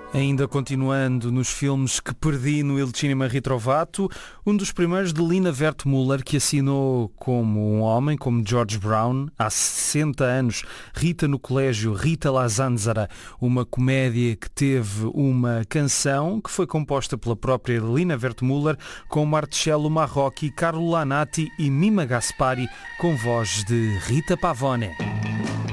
Ainda continuando nos filmes que perdi no Il Cinema Ritrovato, um dos primeiros de Lina Wertmuller, que assinou como um homem, como George Brown, há 60 anos, Rita no Colégio, Rita la Zanzara, uma comédia que teve uma canção que foi composta pela própria Lina Wertmuller, com Marcello Marrocchi, Carlo Lanati e Mima Gaspari, com voz de Rita Pavone.